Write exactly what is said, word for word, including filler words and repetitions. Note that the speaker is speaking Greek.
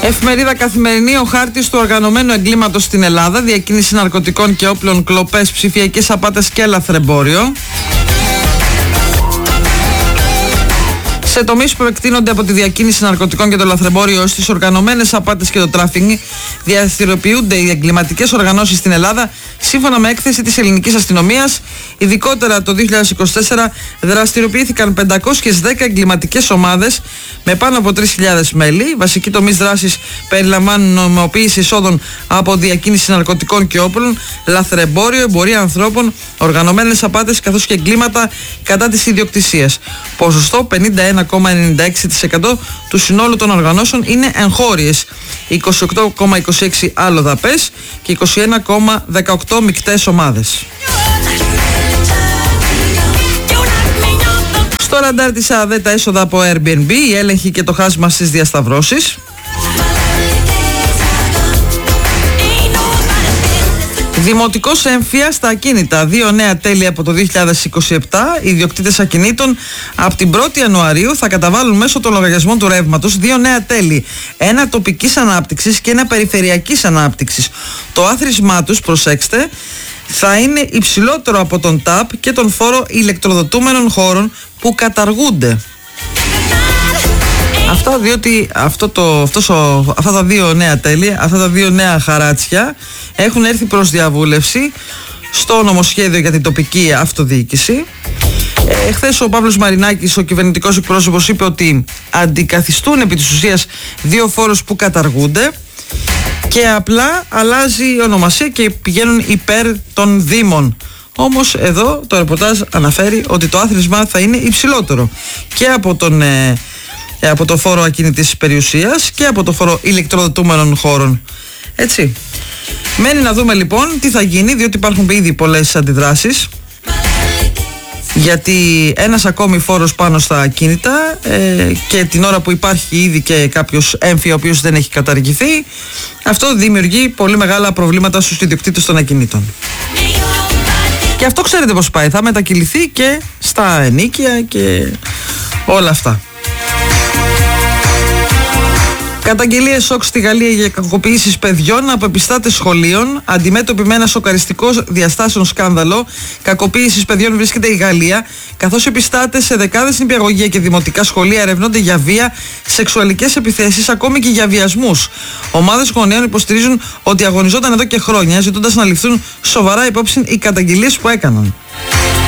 Εφημερίδα Καθημερινή, ο χάρτης του οργανωμένου εγκλήματος στην Ελλάδα, διακίνηση ναρκωτικών και όπλων, κλοπές, ψηφιακές απάτες και λαθρεμπόριο. Σε τομείς που εκτείνονται από τη διακίνηση ναρκωτικών και το λαθρεμπόριο ως τις οργανωμένες απάτες και το τράφικινγκ, διαστηριοποιούνται οι εγκληματικές οργανώσεις στην Ελλάδα, σύμφωνα με έκθεση της ελληνικής αστυνομίας. Ειδικότερα το δύο χιλιάδες είκοσι τέσσερα δραστηριοποιήθηκαν πεντακόσιες δέκα εγκληματικές ομάδες με πάνω από τρεις χιλιάδες μέλη. Βασικοί τομείς δράσης περιλαμβάνουν νομιμοποίηση εισόδων από διακίνηση ναρκωτικών και όπλων, λαθρεμπόριο, εμπορία ανθρώπων, οργανωμένες απάτες καθώς και εγκλήματα κατά της ιδιοκτησίας. Ποσοστό πενήντα ένα κόμμα ενενήντα έξι τοις εκατό του συνόλου των οργανώσεων είναι εγχώριες, είκοσι οκτώ κόμμα είκοσι έξι αλλοδαπές και είκοσι ένα κόμμα δεκαοκτώ μεικτές ομάδες. Στο ραντάρ της ΑΔΕ τα έσοδα από Airbnb, η έλεγχη και το χάσμα στις διασταυρώσεις. Δημοτικός έμφυα στα ακίνητα. Δύο νέα τέλη από το δύο χιλιάδες είκοσι επτά. Οι ιδιοκτήτες ακινήτων από την πρώτη Ιανουαρίου θα καταβάλουν μέσω των λογαριασμών του ρεύματος δύο νέα τέλη. Ένα τοπικής ανάπτυξης και ένα περιφερειακής ανάπτυξης. Το άθροισμά τους, προσέξτε, θα είναι υψηλότερο από τον ΤΑΠ και τον φόρο ηλεκτροδοτούμενων χώρων που καταργούνται. Αυτά διότι αυτό το, αυτός ο, αυτά τα δύο νέα τέλη, αυτά τα δύο νέα χαράτσια έχουν έρθει προς διαβούλευση στο νομοσχέδιο για την τοπική αυτοδιοίκηση. Ε, χθες ο Παύλος Μαρινάκης, ο κυβερνητικός εκπρόσωπος, είπε ότι αντικαθιστούν επί της ουσίας δύο φόρους που καταργούνται και απλά αλλάζει η ονομασία και πηγαίνουν υπέρ των δήμων. Όμως εδώ το ρεπορτάζ αναφέρει ότι το άθροισμα θα είναι υψηλότερο και από τον... Ε, από το φόρο ακίνητης περιουσίας και από το φόρο ηλεκτροδοτούμενων χώρων. Έτσι. Μένει να δούμε λοιπόν τι θα γίνει, διότι υπάρχουν ήδη πολλές αντιδράσεις. Γιατί ένας ακόμη φόρος πάνω στα ακίνητα ε, και την ώρα που υπάρχει ήδη και κάποιος έμφυα ο οποίος δεν έχει καταργηθεί, αυτό δημιουργεί πολύ μεγάλα προβλήματα στους ιδιοκτήτες των ακινήτων. Και αυτό ξέρετε πώς πάει, θα μετακυληθεί και στα ενοίκια και όλα αυτά. Καταγγελίες σοκ στη Γαλλία για κακοποιήσεις παιδιών από επιστάτες σχολείων. Αντιμέτωπη με ένα σοκαριστικό διαστάσεων σκάνδαλο κακοποίησης παιδιών βρίσκεται η Γαλλία, καθώς επιστάτες σε δεκάδες νηπιαγωγεία και δημοτικά σχολεία ερευνώνται για βία, σεξουαλικές επιθέσεις, ακόμη και για βιασμούς. Ομάδες γονέων υποστηρίζουν ότι αγωνιζόταν εδώ και χρόνια, ζητώντας να ληφθούν σοβαρά υπόψη οι καταγγελίες που έκαναν.